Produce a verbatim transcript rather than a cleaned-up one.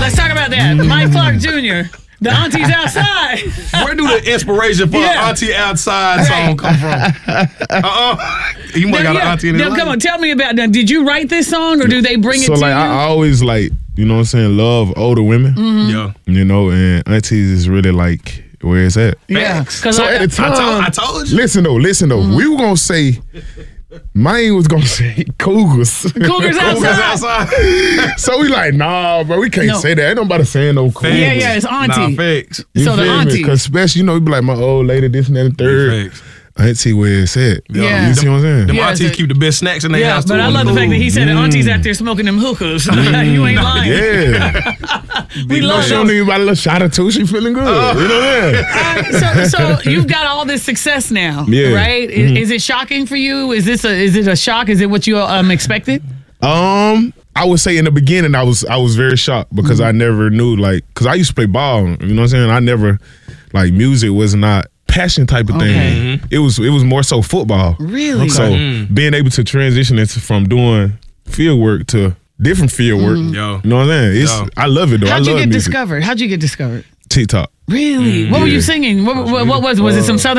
Let's talk about that. Mike Clark Junior The Auntie's Outside. Where do the inspiration for Yeah. an Auntie Outside song come from? Uh-uh. You might Now, got yeah. an auntie in his Now, life. come on, tell me about that. Did you write this song or do they bring it So to like you? I, I always like, you know what I'm saying, love older women. Mm-hmm. Yeah. You know, and aunties is really like where it's at. yeah. Facts. Because So I, at the time, I told, I told you. listen though, listen though. Mm-hmm. We were gonna say, mine was gonna say Cougars. Cougars Cougars Outside. outside. So we like, nah, bro, we can't No. say that. Ain't nobody saying no Cougars. Yeah, yeah, it's auntie. Nah, facts. You So the feel me? auntie. Because especially, you know, you be like my old lady, this and that and third. Facts. Auntie where it's at. Yeah. You see what I'm saying? Them Yeah, aunties so- keep the best snacks in their Yeah, house but too. I on love the cool. fact that he said that Auntie's out there smoking them hookahs. You ain't lying. Yeah. We You know, love she don't those. need about a little shot or two. She feeling good. Oh. You know what I'm saying? so, so you've got all this success now, Yeah. right? Is, is it shocking for you? Is this a is it a shock? Is it what you um expected? Um, I would say in the beginning I was I was very shocked because Mm-hmm. I never knew like because I used to play ball. You know what I'm saying? I never like music was not passion type of Okay. thing. It was it was more so football. Really? So being able to transition into from doing field work to different field work. Yo. You know what I'm saying? It's Yo. I love it though. How'd I you love get music. discovered? How'd you get discovered? TikTok. Really? What were you singing? What, what, what was it? Was it some Southern